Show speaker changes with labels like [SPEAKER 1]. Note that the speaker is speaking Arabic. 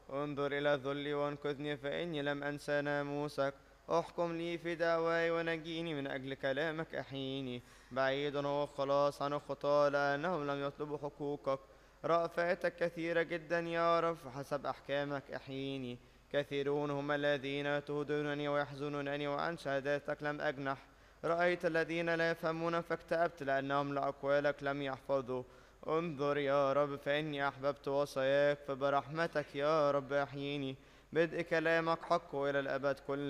[SPEAKER 1] انظر إلى ذلي وانقذني، فإني لم أنسى ناموسك. احكم لي في دعواي ونجيني، من أجل كلامك أحييني. بعيد هو الخلاص عن الخطاة، لأنهم لم يطلبوا حقوقك. رأفاتك كثيرة جدا يا رب، فحسب أحكامك أحييني. كثيرون هم الذين تهدونني ويحزنونني، وعن شهاداتك لم أجنح. رأيت الذين لا يفهمون فاكتئبت، لأنهم لأقوالك لم يحفظوا. انظر يا رب، فإني أحببت وصاياك، فبرحمتك يا رب أحييني. بدء كلامك حق إلى الأبد كله.